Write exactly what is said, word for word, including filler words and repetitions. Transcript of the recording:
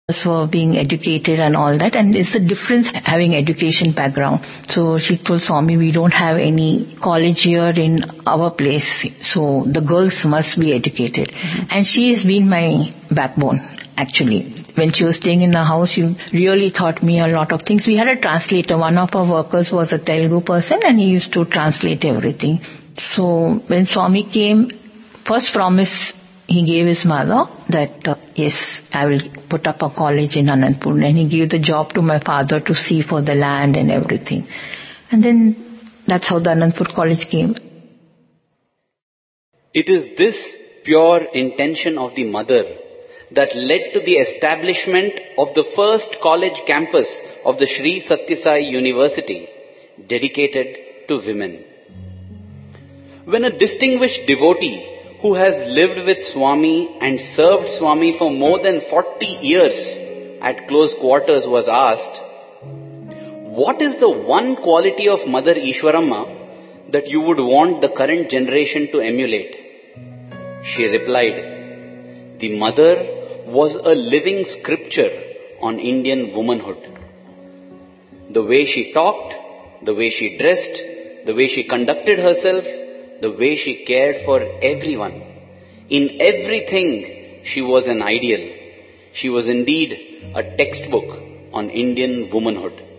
for being educated and all that, and it's a difference having education background. So she told Swami, we don't have any college here in our place, so the girls must be educated. Mm-hmm. And she has been my backbone, actually. When she was staying in the house, she really taught me a lot of things. We had a translator. One of our workers was a Telugu person, and he used to translate everything. So when Swami came, first promise he gave his mother that, uh, yes, I will put up a college in Anandpur. And he gave the job to my father to see for the land and everything. And then that's how the Anandpur College came. It is this pure intention of the mother that led to the establishment of the first college campus of the Sri Sathya Sai University, dedicated to women. When a distinguished devotee who has lived with Swami and served Swami for more than forty years at close quarters was asked, what is the one quality of Mother Ishwaramma that you would want the current generation to emulate? She replied, the mother was a living scripture on Indian womanhood. The way she talked, the way she dressed, the way she conducted herself, the way she cared for everyone. In everything, she was an ideal. She was indeed a textbook on Indian womanhood.